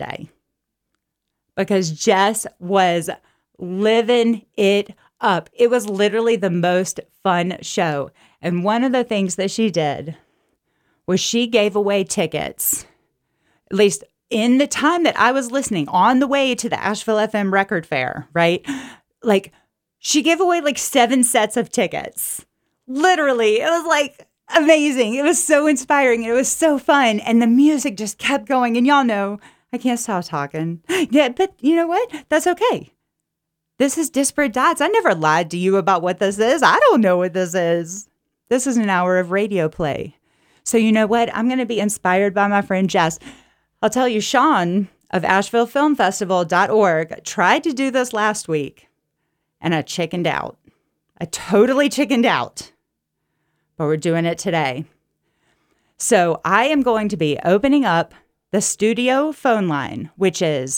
today because Jess was living it up. It was literally the most fun show. And one of the things that she did was she gave away tickets, at least in the time that I was listening on the way to the Asheville FM record fair, right? Like she gave away like 7 sets of tickets. Literally, it was like amazing. It was so inspiring. It was so fun. And the music just kept going. And y'all know I can't stop talking. Yeah, but you know what? That's okay. This is Disparate Dots. I never lied to you about what this is. I don't know what this is. This is an hour of radio play. So you know what? I'm going to be inspired by my friend Jess. I'll tell you, Sean of AshevilleFilmFestival.org tried to do this last week, and I chickened out. I totally chickened out. But we're doing it today. So I am going to be opening up the studio phone line, which is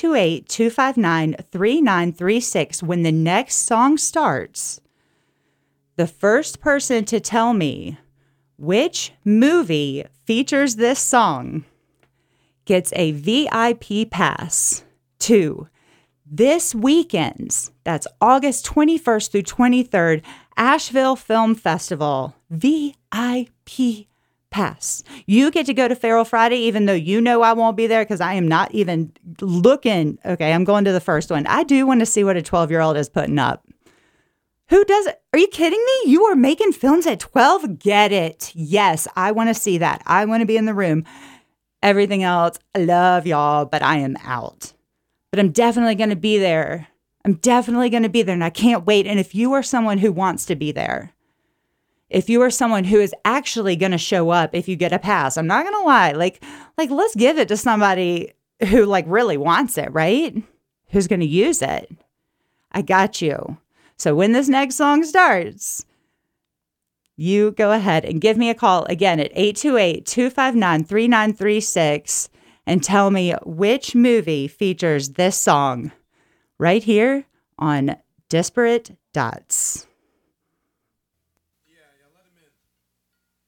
828-259-3936. When the next song starts, the first person to tell me which movie features this song gets a VIP pass to this weekend's, that's August 21st through 23rd, Asheville Film Festival VIP pass. You get to go to Feral Friday, even though you know I won't be there because I am not even looking. Okay, I'm going to the first one. I do want to see what a 12-year-old is putting up. Who does it? Are you kidding me? You are making films at 12? Get it. Yes, I want to see that. I want to be in the room. Everything else, I love y'all, but I am out. But I'm definitely going to be there. And I can't wait. And if you are someone who wants to be there, if you are someone who is actually going to show up if you get a pass, I'm not going to lie. Like let's give it to somebody who like really wants it, right? Who's going to use it. I got you. So when this next song starts, you go ahead and give me a call again at 828-259-3936 and tell me which movie features this song right here on Disparate Dots.